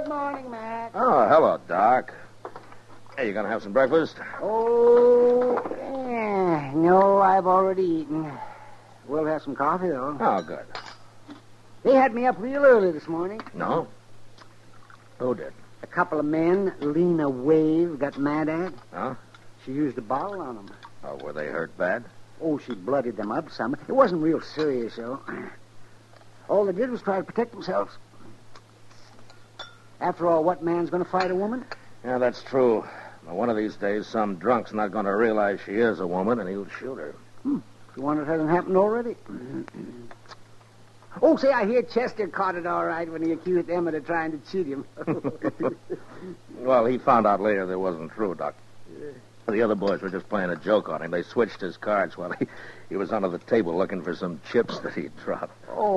Good morning, Mac. Oh, hello, Doc. Hey, you gonna have some breakfast? No, I've already eaten. We'll have some coffee, though. Oh, good. They had me up real early this morning. No? Who did? A couple of men Lena Wave got mad at. Huh? She used a bottle on them. Oh, were they hurt bad? Oh, she blooded them up some. It wasn't real serious, though. All they did was try to protect themselves. After all, what man's going to fight a woman? Yeah, that's true. Now, one of these days, some drunk's not going to realize she is a woman, and he'll shoot her. You wonder if it hasn't happened already? Oh, say, I hear Chester caught it all right when he accused Emmett of trying to cheat him. Well, he found out later that wasn't true, Doc. The other boys were just playing a joke on him. They switched his cards while he was under the table looking for some chips that he'd dropped.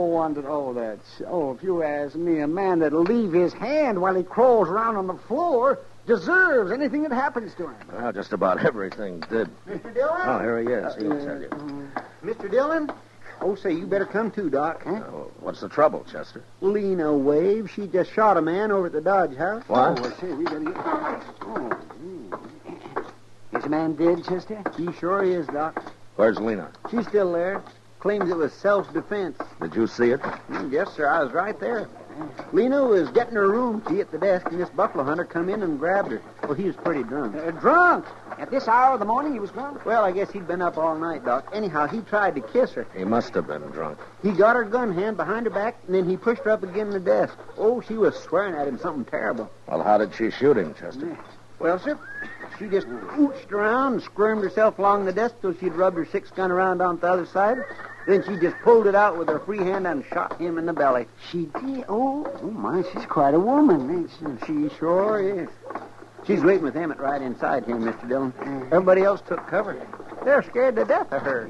If you ask me, a man that'll leave his hand while he crawls around on the floor deserves anything that happens to him. Well, just about everything did. Mr. Dillon? Oh, here he is. He'll tell you. Mr. Dillon? Oh, say, you better come too, Doc. Huh? Oh, what's the trouble, Chester? Lena Wave, she just shot a man over at the Dodge House. What? Oh, I say, we gotta get... Is the man dead, Chester? He sure is, Doc. Where's Lena? She's still there. Claims it was self-defense. Did you see it? Yes, sir, I was right there. Lena was getting her room key at the desk, and this buffalo hunter come in and grabbed her. Well, he was pretty drunk. Drunk? At this hour of the morning he was drunk? Well, I guess he'd been up all night, Doc. Anyhow, he tried to kiss her. He must have been drunk. He got her gun hand behind her back, and then he pushed her up against the desk. Oh, she was swearing at him something terrible. Well, how did she shoot him, Chester? Well, sir, she just ooched around and squirmed herself along the desk till she'd rubbed her 6-gun around on the other side. Then she just pulled it out with her free hand and shot him in the belly. She did? Oh, my, she's quite a woman, ain't she? She sure is. She's waiting with Emmett right inside here, Mr. Dillon. Everybody else took cover. They're scared to death of her.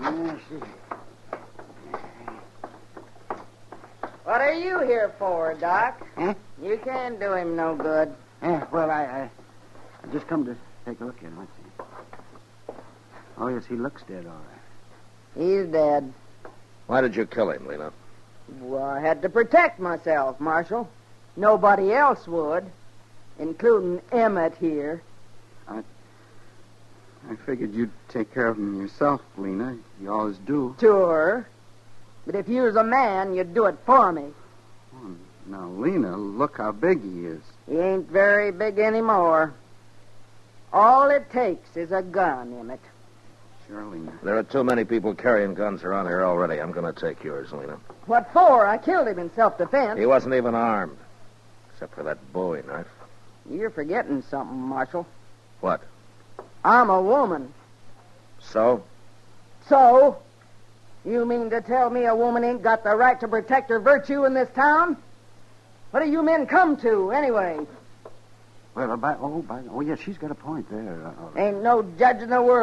What are you here for, Doc? Huh? You can't do him no good. Well, I just come to take a look at him. Let's see. Oh, yes, he looks dead, all right. He's dead. Why did you kill him, Lena? Well, I had to protect myself, Marshal. Nobody else would, including Emmett here. I figured you'd take care of him yourself, Lena. You always do. Sure. But if you was a man, you'd do it for me. Oh, now, Lena, look how big he is. He ain't very big anymore. All it takes is a gun, Emmett. Sure, Lena. There are too many people carrying guns around here already. I'm going to take yours, Lena. What for? I killed him in self-defense. He wasn't even armed, except for that Bowie knife. You're forgetting something, Marshal. What? I'm a woman. So? So? You mean to tell me a woman ain't got the right to protect her virtue in this town? What do you men come to, anyway? Well, yes, she's got a point there. Ain't no judge in the world